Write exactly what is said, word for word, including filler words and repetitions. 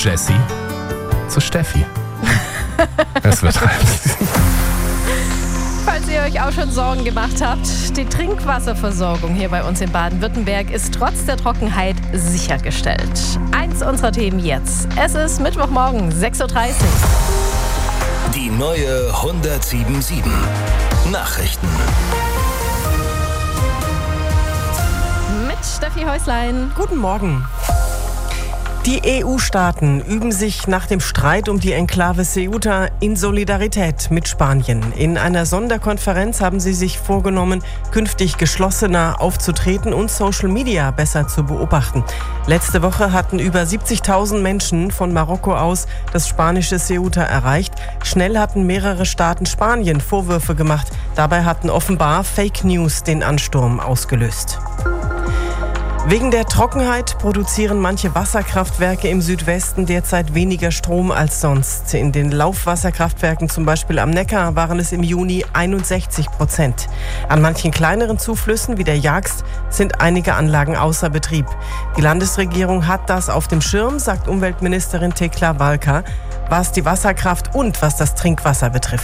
Jessie zu Steffi. Es wird halt. Falls ihr euch auch schon Sorgen gemacht habt, die Trinkwasserversorgung hier bei uns in Baden-Württemberg ist trotz der Trockenheit sichergestellt. Eins unserer Themen jetzt. Es ist Mittwochmorgen, sechs Uhr dreißig. Die neue hundertsieben sieben Nachrichten. Mit Steffi Häuslein. Guten Morgen. Die E U-Staaten üben sich nach dem Streit um die Enklave Ceuta in Solidarität mit Spanien. In einer Sonderkonferenz haben sie sich vorgenommen, künftig geschlossener aufzutreten und Social Media besser zu beobachten. Letzte Woche hatten über siebzigtausend Menschen von Marokko aus das spanische Ceuta erreicht. Schnell hatten mehrere Staaten Spanien Vorwürfe gemacht. Dabei hatten offenbar Fake News den Ansturm ausgelöst. Wegen der Trockenheit produzieren manche Wasserkraftwerke im Südwesten derzeit weniger Strom als sonst. In den Laufwasserkraftwerken, zum Beispiel am Neckar, waren es im Juni einundsechzig Prozent. An manchen kleineren Zuflüssen wie der Jagst sind einige Anlagen außer Betrieb. Die Landesregierung hat das auf dem Schirm, sagt Umweltministerin Tekla Walker, was die Wasserkraft und was das Trinkwasser betrifft.